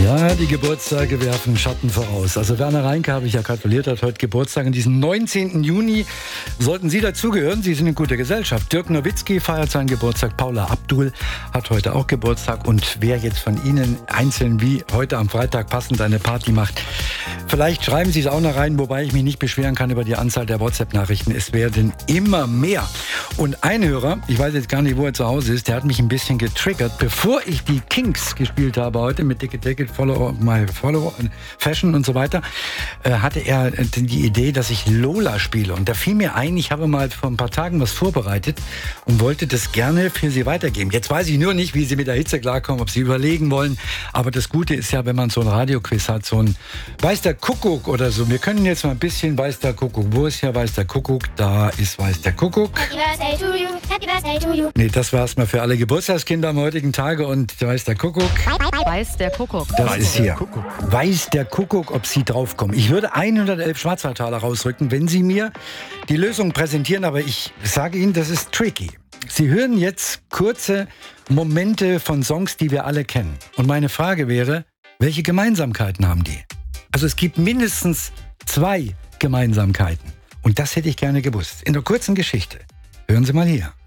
Ja, die Geburtstage werfen Schatten voraus. Also Werner Reinke habe ich ja gratuliert, hat heute Geburtstag. An diesem 19. Juni sollten Sie dazugehören. Sie sind in guter Gesellschaft. Dirk Nowitzki feiert seinen Geburtstag. Paula Abdul hat heute auch Geburtstag. Und wer jetzt von Ihnen einzeln wie heute am Freitag passend eine Party macht, vielleicht schreiben Sie es auch noch rein, wobei ich mich nicht beschweren kann über die Anzahl der WhatsApp-Nachrichten. Es werden immer mehr. Und ein Hörer, ich weiß jetzt gar nicht, wo er zu Hause ist, der hat mich ein bisschen getriggert. Bevor ich die Kinks gespielt habe heute mit Dicke Ticket, Follow My Follow, Fashion und so weiter, hatte er die Idee, dass ich Lola spiele. Und da fiel mir ein, ich habe mal vor ein paar Tagen was vorbereitet und wollte das gerne für Sie weitergeben. Jetzt weiß ich nur nicht, wie Sie mit der Hitze klarkommen, ob Sie überlegen wollen. Aber das Gute ist ja, wenn man so ein Radioquiz hat, so ein Weiß der Kuckuck oder so. Wir können jetzt mal ein bisschen Weiß der Kuckuck. Wo ist hier Weiß der Kuckuck? Da ist Weiß der Kuckuck. Happy birthday to you, happy birthday to you. Nee, das war erstmal für alle Geburtstagskinder am heutigen Tage. Und Weiß der Kuckuck. Weiß der Kuckuck. Das ist hier. Weiß der Kuckuck, ob Sie draufkommen. Ich würde 111 Schwarzwaldtaler rausrücken, wenn Sie mir die Lösung präsentieren. Aber ich sage Ihnen, das ist tricky. Sie hören jetzt kurze Momente von Songs, die wir alle kennen. Und meine Frage wäre, welche Gemeinsamkeiten haben die? Also es gibt mindestens 2 Gemeinsamkeiten. Und das hätte ich gerne gewusst. In der kurzen Geschichte. Hören Sie mal hier.